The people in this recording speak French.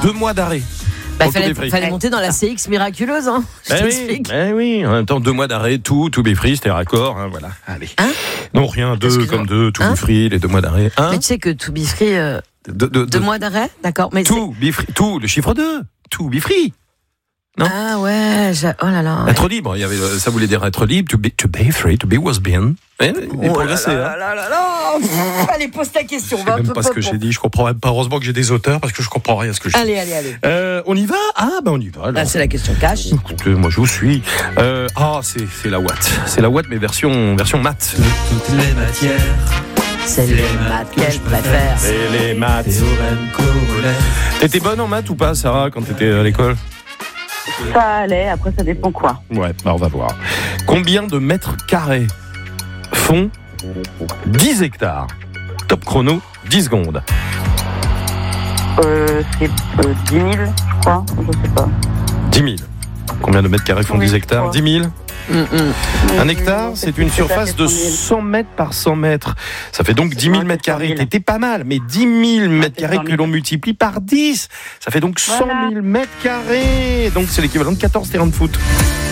2 mois d'arrêt. Bah, fallait monter dans la CX miraculeuse, hein. Oui. En même temps, 2 mois d'arrêt, tout be free, c'était raccord, hein, voilà. Allez. Non, rien, 2 comme 2, tout be free, les 2 mois d'arrêt. Mais tu sais que tout be free, 2 mois d'arrêt, d'accord. Mais tout be free, tout, le chiffre 2, tout be free. Non. Ah ouais, oh là là. Être libre, ça voulait dire être libre, to be free, to be was been. Progresser, Allez, pose ta question. Je sais même pas ce que j'ai dit, je comprends même pas. Heureusement que j'ai des auteurs parce que je comprends rien à ce que je dis. Allez. On y va ? On y va. Alors. C'est la question cash. Écoutez, moi je vous suis. C'est la Watt. C'est la Watt, mais version maths. Toutes les matières. C'est les maths qu'elle préfère. C'est les maths. Théorème corollaire. T'étais bonne en maths ou pas, Sarah, quand t'étais à l'école ? Ça allait, après ça dépend quoi. Ouais, on va voir. Combien de mètres carrés font 10 hectares ? Top chrono, 10 secondes. C'est 10 000, je crois, je sais pas. 10 000. Combien de mètres carrés font 10 hectares ? 10 000 Un hectare, c'est une surface de 100 mètres par 100 mètres. Ça fait donc 10 000 mètres carrés. T'étais pas mal, mais 10 000 mètres carrés que l'on multiplie par 10, ça fait donc 100 000 mètres carrés. Donc c'est l'équivalent de 14 terrains de foot.